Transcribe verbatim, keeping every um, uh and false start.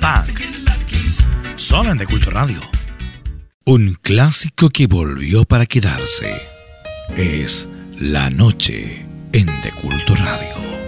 punk. Solo en De Culto Radio. Un clásico que volvió para quedarse es La Noche en De Culto Radio.